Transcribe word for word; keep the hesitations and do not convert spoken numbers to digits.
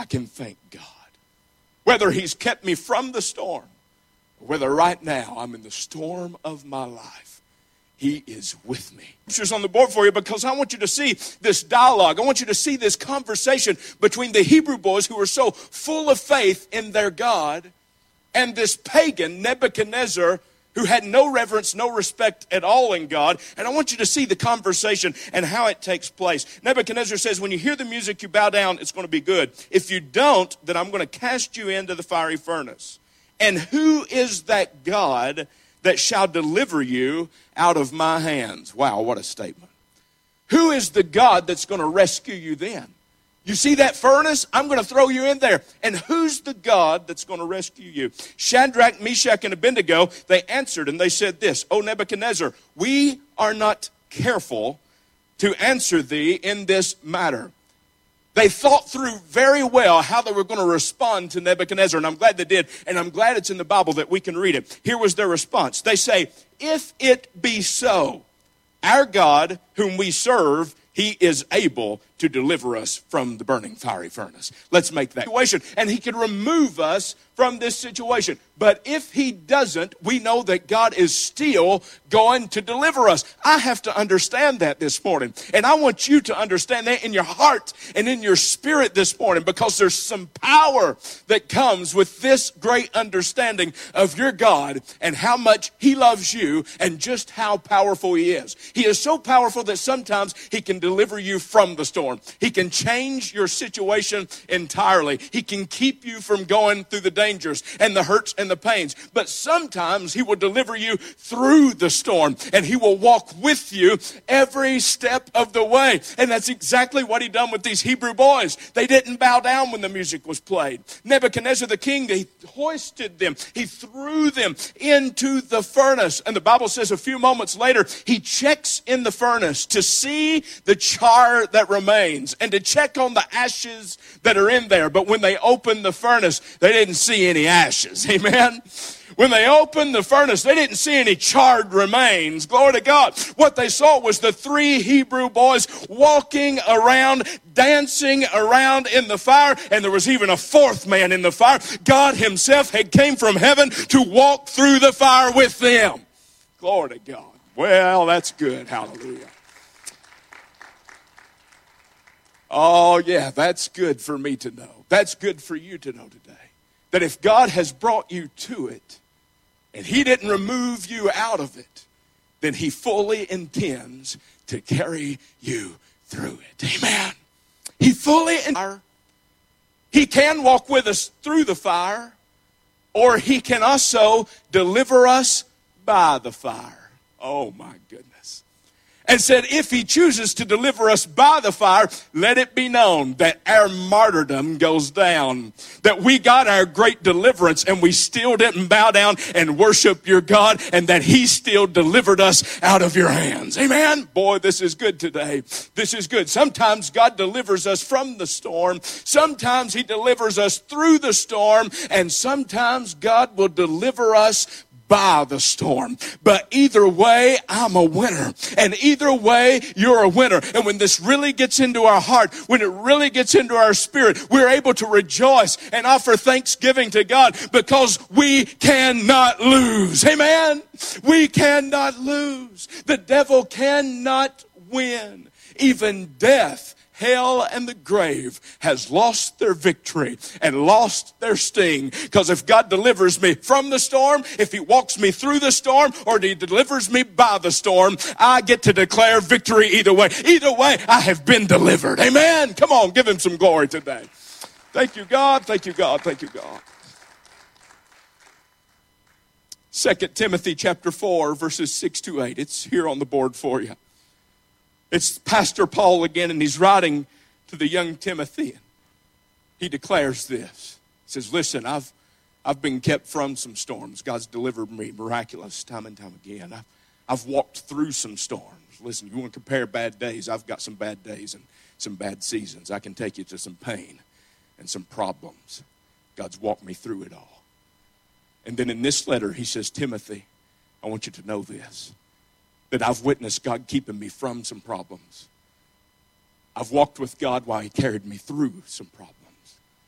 I can thank God. Whether he's kept me from the storm, or whether right now I'm in the storm of my life, he is with me. Scriptures on the board for you because I want you to see this dialogue. I want you to see this conversation between the Hebrew boys who were so full of faith in their God and this pagan Nebuchadnezzar who had no reverence, no respect at all in God. And I want you to see the conversation and how it takes place. Nebuchadnezzar says, when you hear the music, you bow down, it's going to be good. If you don't, then I'm going to cast you into the fiery furnace. And who is that God that shall deliver you out of my hands? Wow, what a statement. Who is the God that's going to rescue you then? You see that furnace? I'm going to throw you in there. And who's the God that's going to rescue you? Shadrach, Meshach, and Abednego, they answered and they said this, O Nebuchadnezzar, we are not careful to answer thee in this matter. They thought through very well how they were going to respond to Nebuchadnezzar, and I'm glad they did, and I'm glad it's in the Bible that we can read it. Here was their response. They say, if it be so, our God whom we serve, he is able to deliver us from the burning fiery furnace. Let's make that situation. And he can remove us from this situation. But if he doesn't, we know that God is still going to deliver us. I have to understand that this morning. And I want you to understand that in your heart and in your spirit this morning, because there's some power that comes with this great understanding of your God and how much he loves you and just how powerful he is. He is so powerful that sometimes he can deliver you from the storm. He can change your situation entirely. He can keep you from going through the dangers and the hurts and the pains. But sometimes he will deliver you through the storm, and he will walk with you every step of the way. And that's exactly what he done with these Hebrew boys. They didn't bow down when the music was played. Nebuchadnezzar the king, he hoisted them. He threw them into the furnace. And the Bible says a few moments later, he checks in the furnace to see the char that remains and to check on the ashes that are in there. But when they opened the furnace, they didn't see any ashes. Amen. When they opened the furnace, they didn't see any charred remains. Glory to God. What they saw was the three Hebrew boys walking around, dancing around in the fire. And there was even a fourth man in the fire. God himself had came from heaven to walk through the fire with them. Glory to God. Well, that's good. Hallelujah. Oh, yeah, that's good for me to know. That's good for you to know today. That if God has brought you to it, and he didn't remove you out of it, then he fully intends to carry you through it. Amen. He fully, he can walk with us through the fire, or he can also deliver us by the fire. Oh, my goodness. And said, if he chooses to deliver us by the fire, let it be known that our martyrdom goes down. That we got our great deliverance and we still didn't bow down and worship your God, and that he still delivered us out of your hands. Amen? Boy, this is good today. This is good. Sometimes God delivers us from the storm. Sometimes he delivers us through the storm. And sometimes God will deliver us by the storm. But either way, I'm a winner. And either way, you're a winner. And when this really gets into our heart, when it really gets into our spirit, we're able to rejoice and offer thanksgiving to God because we cannot lose. Amen? We cannot lose. The devil cannot win. Even death, hell, and the grave has lost their victory and lost their sting. Because if God delivers me from the storm, if he walks me through the storm, or he delivers me by the storm, I get to declare victory either way. Either way, I have been delivered. Amen. Come on, give him some glory today. Thank you, God. Thank you, God. Thank you, God. Second Timothy chapter four, verses six to eight. It's here on the board for you. It's Pastor Paul again, and he's writing to the young Timothy. He declares this. He says, listen, I've I've been kept from some storms. God's delivered me miraculous time and time again. I've, I've walked through some storms. Listen, you want to compare bad days, I've got some bad days and some bad seasons. I can take you to some pain and some problems. God's walked me through it all. And then in this letter, he says, Timothy, I want you to know this, that I've witnessed God keeping me from some problems. I've walked with God while he carried me through some problems.